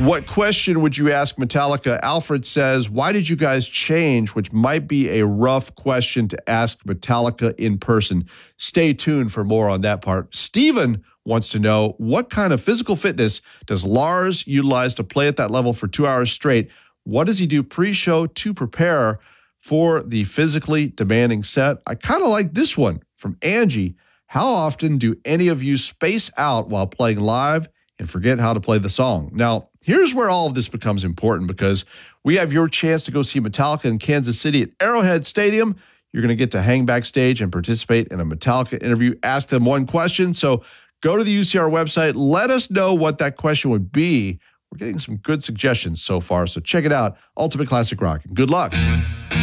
What question would you ask Metallica? Alfred says, why did you guys change? Which might be a rough question to ask Metallica in person. Stay tuned for more on that part. Steven wants to know, what kind of physical fitness does Lars utilize to play at that level for 2 hours straight? What does he do pre-show to prepare for the physically demanding set? I kind of like this one from Angie. How often do any of you space out while playing live and forget how to play the song? Now, here's where all of this becomes important, because we have your chance to go see Metallica in Kansas City at Arrowhead Stadium. You're going to get to hang backstage and participate in a Metallica interview. Ask them one question. So go to the UCR website. Let us know what that question would be. We're getting some good suggestions so far, so check it out. Ultimate Classic Rock. Good luck.